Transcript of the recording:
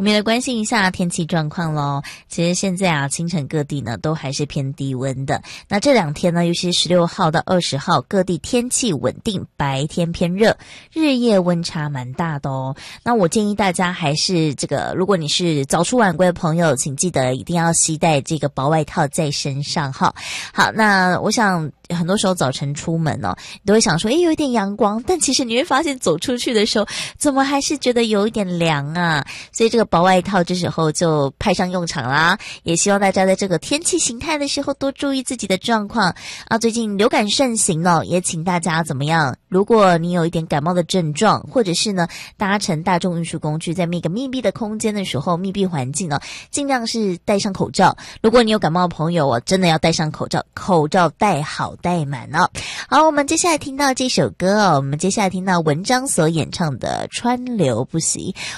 我们也来关心一下天气状况咯。其实现在清晨各地呢都还是偏低温的。那这两天呢，尤其是16号到20号，各地天气稳定，白天偏热，日夜温差蛮大的哦。那我建议大家还是如果你是早出晚归的朋友，请记得一定要携带这个薄外套在身上哈。好，那我想很多时候早晨出门哦，你都会想说有一点阳光，但其实你会发现走出去的时候怎么还是觉得有一点凉啊，所以这个薄外套这时候就派上用场啦。也希望大家在这个天气形态的时候多注意自己的状况啊。最近流感盛行哦，也请大家怎么样，如果你有一点感冒的症状，或者是呢搭乘大众运输工具在一个密闭的空间的时候，密闭环境哦，尽量是戴上口罩。如果你有感冒的朋友真的要戴上口罩，口罩戴好戴满哦。好，我们接下来听到这首歌我们接下来听到文章所演唱的川流不息。